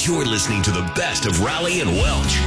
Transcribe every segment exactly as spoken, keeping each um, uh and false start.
You're listening to the best of Raleigh and Welch.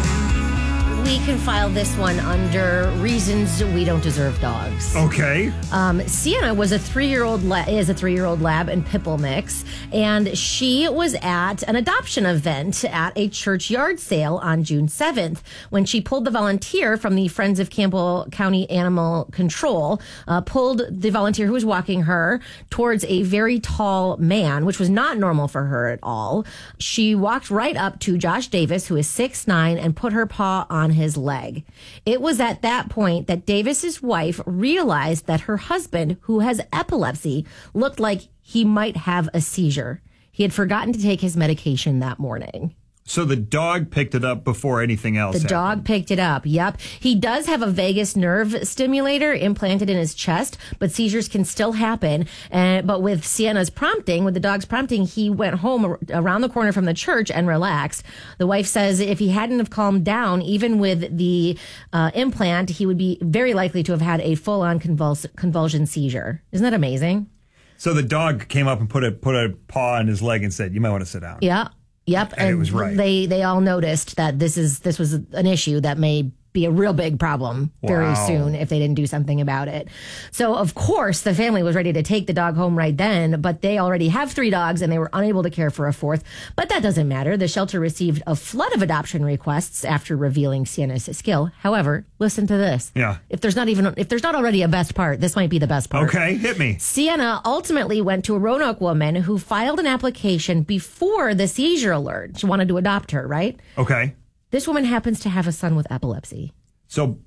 We can file this one under reasons we don't deserve dogs. Okay. Um, Sienna was a three-year-old la- is a three-year-old lab and Pipple mix, and she was at an adoption event at a church yard sale on June seventh when she pulled the volunteer from the Friends of Campbell County Animal Control, uh, pulled the volunteer who was walking her towards a very tall man, which was not normal for her at all. She walked right up to Josh Davis, who is six nine, and put her paw on his leg. It was at that point that Davis's wife realized that her husband, who has epilepsy, looked like he might have a seizure. He had forgotten to take his medication that morning. So the dog picked it up before anything else The happened. dog picked it up, yep. He does have a vagus nerve stimulator implanted in his chest, but seizures can still happen. Uh, but with Sienna's prompting, with the dog's prompting, he went home ar- around the corner from the church and relaxed. The wife says if he hadn't have calmed down, even with the uh, implant, he would be very likely to have had a full-on convuls- convulsion seizure. Isn't that amazing? So the dog came up and put a put a paw on his leg and said, "You might want to sit down." Yeah. Yep, and, and it was right. They they all noticed that this is this was an issue that may be a real big problem very Wow. soon if they didn't do something about it. So of course the family was ready to take the dog home right then, but they already have three dogs and they were unable to care for a fourth. But that doesn't matter. The shelter received a flood of adoption requests after revealing Sienna's skill. However, listen to this. Yeah. If there's not even if there's not already a best part, this might be the best part. Okay, hit me. Sienna ultimately went to a Roanoke woman who filed an application before the seizure alert. She wanted to adopt her, right? Okay. This woman happens to have a son with epilepsy. So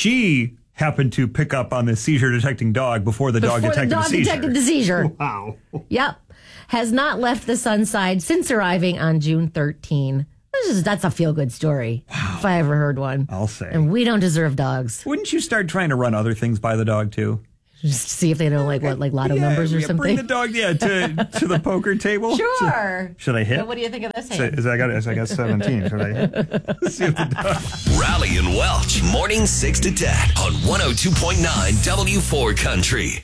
she happened to pick up on the seizure detecting dog before the dog Before detected the dog the seizure. detected the seizure. Wow. Yep. Has not left the son's side since arriving on June thirteenth. This is, that's a feel-good story, wow. if I ever heard one. I'll say. And we don't deserve dogs. Wouldn't you start trying to run other things by the dog, too? Just to see if they know, like, what, like lotto yeah, numbers or yeah, something? Bring the dog, yeah, to, to the poker table. Sure. Should, should I hit? So what do you think of this So, hand? is I got, is I got seventeen. Should I hit? See if the dog... Raleigh and Welch, morning six to ten on one oh two point nine W four Country.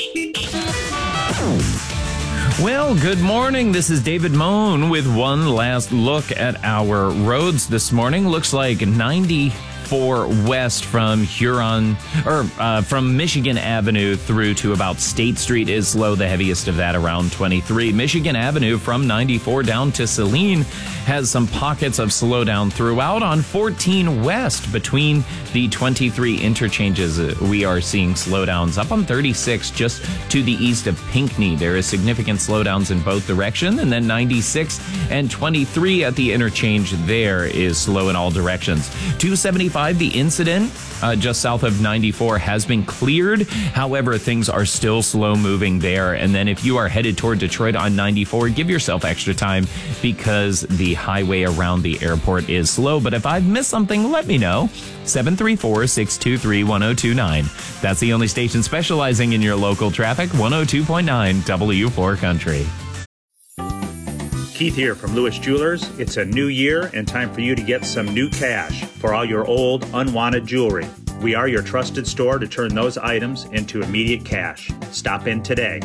Well, good morning. This is David Moan with one last look at our roads this morning. Looks like ninety-four west from Huron, or uh, from Michigan Avenue through to about State Street is slow. The heaviest of that around twenty-three. Michigan Avenue from ninety-four down to Saline has some pockets of slowdown throughout. On fourteen west between the twenty-three interchanges, uh, we are seeing slowdowns. Up on thirty-six just to the east of Pinckney, there is significant slowdowns in both directions. And then ninety-six and twenty-three at the interchange there is slow in all directions. two seventy-five, the incident uh, just south of ninety-four has been cleared. However, things are still slow moving there. And then if you are headed toward Detroit on ninety-four, give yourself extra time because the highway around the airport is slow. But if I've missed something, let me know. seven three four, six two three, one oh two nine. That's the only station specializing in your local traffic, one oh two point nine W four Country. Keith here from Lewis Jewelers. It's a new year and time for you to get some new cash for all your old, unwanted jewelry. We are your trusted store to turn those items into immediate cash. Stop in today.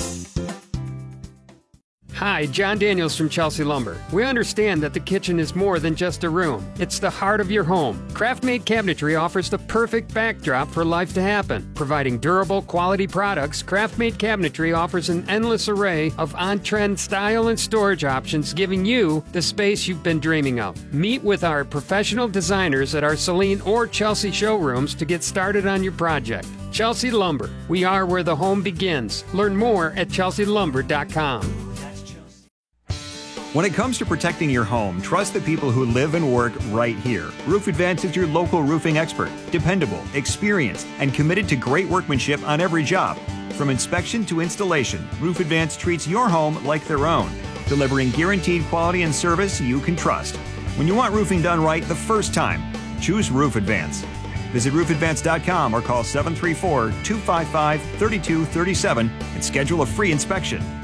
Hi, John Daniels from Chelsea Lumber. We understand that the kitchen is more than just a room. It's the heart of your home. Craft-made cabinetry offers the perfect backdrop for life to happen. Providing durable, quality products, Craft-made cabinetry offers an endless array of on-trend style and storage options, giving you the space you've been dreaming of. Meet with our professional designers at our Saline or Chelsea showrooms to get started on your project. Chelsea Lumber. We are where the home begins. Learn more at chelsea lumber dot com. When it comes to protecting your home, trust the people who live and work right here. Roof Advance is your local roofing expert. Dependable, experienced, and committed to great workmanship on every job. From inspection to installation, Roof Advance treats your home like their own, delivering guaranteed quality and service you can trust. When you want roofing done right the first time, choose Roof Advance. Visit roof advance dot com or call seven three four, two five five, three two three seven and schedule a free inspection.